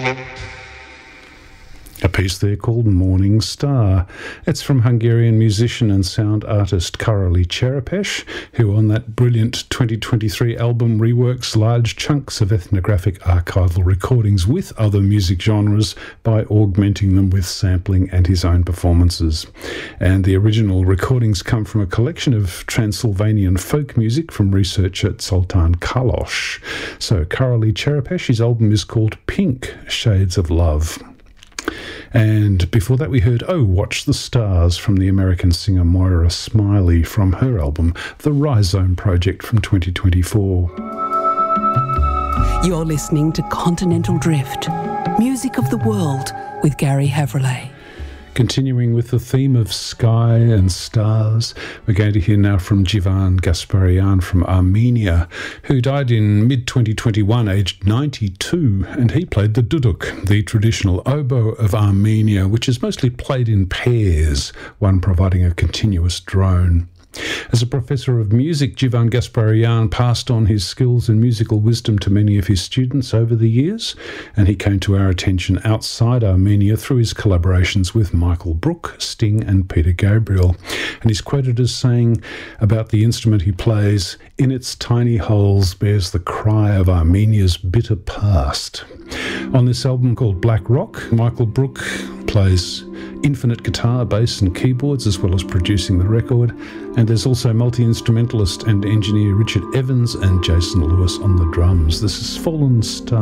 A piece there called Morning Star. It's from Hungarian musician and sound artist Karoli Cserepes, who on that brilliant 2023 album reworks large chunks of ethnographic archival recordings with other music genres by augmenting them with sampling and his own performances. And the original recordings come from a collection of Transylvanian folk music from researcher Zoltán Kalos. So Karoli Cserepes, his album is called Pink Shades of Love. And before that we heard Oh, Watch the Stars from the American singer Moira Smiley from her album The Rhizome Project from 2024. You're listening to Continental Drift, music of the world with Gary Havrillay. Continuing with the theme of sky and stars, we're going to hear now from Jivan Gasparian from Armenia, who died in mid-2021, aged 92, and he played the duduk, the traditional oboe of Armenia, which is mostly played in pairs, one providing a continuous drone. As a professor of music, Jivan Gasparian passed on his skills and musical wisdom to many of his students over the years, and he came to our attention outside Armenia through his collaborations with Michael Brook, Sting and Peter Gabriel. And he's quoted as saying about the instrument he plays, "In its tiny holes bears the cry of Armenia's bitter past." On this album called Black Rock, Michael Brook plays infinite guitar, bass and keyboards, as well as producing the record. And there's also multi-instrumentalist and engineer Richard Evans and Jason Lewis on the drums. This is Fallen Star.